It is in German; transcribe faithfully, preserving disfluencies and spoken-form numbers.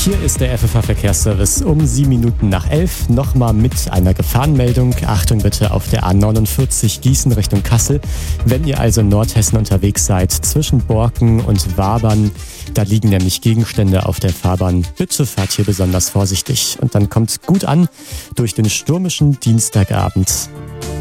Hier ist der F F H-Verkehrsservice um sieben Minuten nach elf. Nochmal mit einer Gefahrenmeldung. Achtung bitte auf der A neunundvierzig Gießen Richtung Kassel. Wenn ihr also in Nordhessen unterwegs seid, zwischen Borken und Wabern, da liegen nämlich Gegenstände auf der Fahrbahn. Bitte fahrt hier besonders vorsichtig. Und dann kommt gut an durch den stürmischen Dienstagabend.